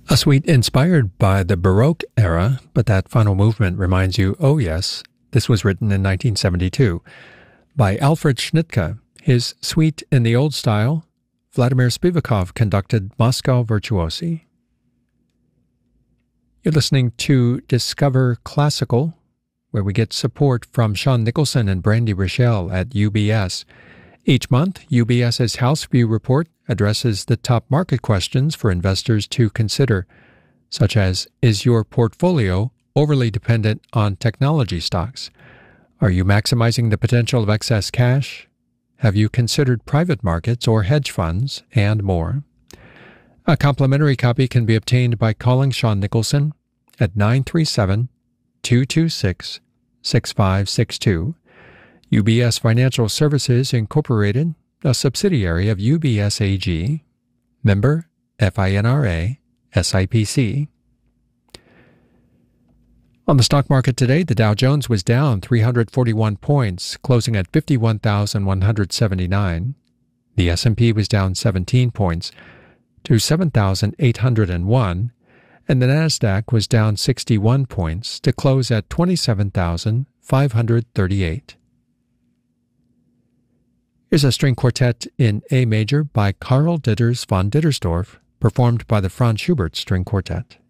A suite inspired by the Baroque era, but that final movement reminds you, oh yes, this was written in 1972, by Alfred Schnittke. His suite in the old style, Vladimir Spivakov conducted Moscow Virtuosi. You're listening to Discover Classical, where we get support from Sean Nicholson and Brandy Rochelle at UBS. Each month, UBS's House View Report addresses the top market questions for investors to consider, such as, is your portfolio overly dependent on technology stocks? Are you maximizing the potential of excess cash? Have you considered private markets or hedge funds? And more. A complimentary copy can be obtained by calling Sean Nicholson at 937-226-6562. UBS Financial Services Incorporated, a subsidiary of UBS AG, member FINRA, SIPC. On the stock market today, the Dow Jones was down 341 points, closing at 51,179. The S&P was down 17 points to 7,801, and the Nasdaq was down 61 points to close at 27,538. Here's a string quartet in A major by Karl Ditters von Dittersdorf, performed by the Franz Schubert String Quartet.